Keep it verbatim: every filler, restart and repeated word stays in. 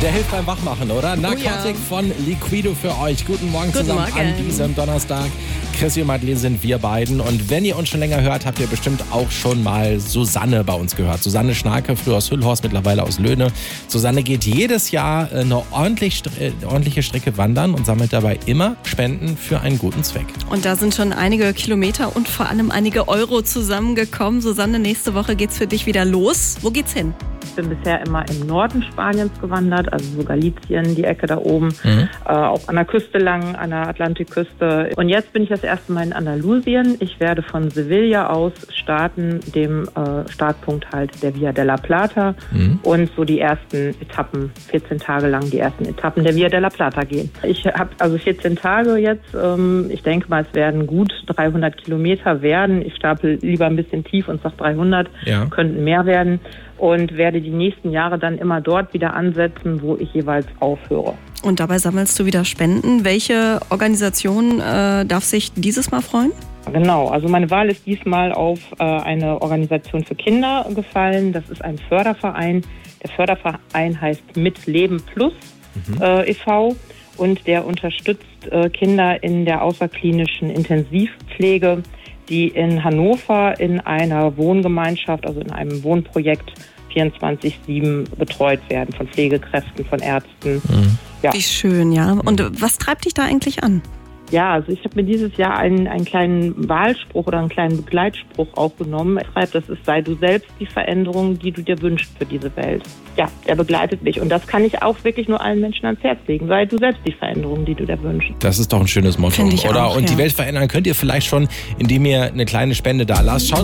Der hilft beim Wachmachen, oder? Narcotic ja. von Liquido für euch. Guten Morgen Guten zusammen Morgen. an diesem Donnerstag. Chrissy und Madeleine sind wir beiden. Und wenn ihr uns schon länger hört, habt ihr bestimmt auch schon mal Susanne bei uns gehört. Susanne Schnarke, früher aus Hüllhorst, mittlerweile aus Löhne. Susanne geht jedes Jahr eine ordentlich, ordentliche Strecke wandern und sammelt dabei immer Spenden für einen guten Zweck. Und da sind schon einige Kilometer und vor allem einige Euro zusammengekommen. Susanne, nächste Woche geht's für dich wieder los. Wo geht's hin? Ich bin bisher immer im Norden Spaniens gewandert, also so Galicien, die Ecke da oben, mhm. äh, auch an der Küste lang, an der Atlantikküste. Und jetzt bin ich das erste Mal in Andalusien. Ich werde von Sevilla aus starten, dem äh, Startpunkt halt der Via de la Plata mhm. und so die ersten Etappen, vierzehn Tage lang die ersten Etappen der Via de la Plata gehen. Ich habe also vierzehn Tage jetzt. Ähm, ich denke mal, es werden gut dreihundert Kilometer werden. Ich stapel lieber ein bisschen tief und sage dreihundert, ja. könnten mehr werden. Und werde die nächsten Jahre dann immer dort wieder ansetzen, wo ich jeweils aufhöre. Und dabei sammelst du wieder Spenden. Welche Organisation äh, darf sich dieses Mal freuen? Genau, also meine Wahl ist diesmal auf äh, eine Organisation für Kinder gefallen. Das ist ein Förderverein. Der Förderverein heißt Mit Leben Plus mhm. äh, e V und der unterstützt äh, Kinder in der außerklinischen Intensivpflege, die in Hannover in einer Wohngemeinschaft, also in einem Wohnprojekt vierundzwanzig sieben betreut werden von Pflegekräften, von Ärzten. Mhm. Ja. Wie schön, ja. Und was treibt dich da eigentlich an? Ja, also ich habe mir dieses Jahr einen, einen kleinen Wahlspruch oder einen kleinen Begleitspruch auch genommen. Das ist, sei du selbst die Veränderung, die du dir wünschst für diese Welt. Ja, der begleitet mich. Und das kann ich auch wirklich nur allen Menschen ans Herz legen. Sei du selbst die Veränderung, die du dir wünschst. Das ist doch ein schönes Motto, Find ich oder? Auch, Und ja. die Welt verändern könnt ihr vielleicht schon, indem ihr eine kleine Spende da lasst. Schaut